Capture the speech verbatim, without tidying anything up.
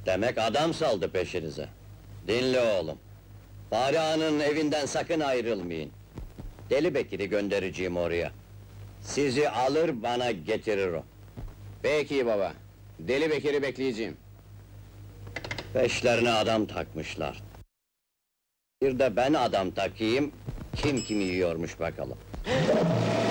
Demek adam saldı peşinize. Dinle oğlum. Fahri Ağa'nın evinden sakın ayrılmayın. Deli Bekir'i göndereceğim oraya. Sizi alır bana getirir o. Peki baba, Deli Bekir'i bekleyeceğim. Peşlerine adam takmışlar. Bir de ben adam takayım, kim kimi yiyormuş bakalım.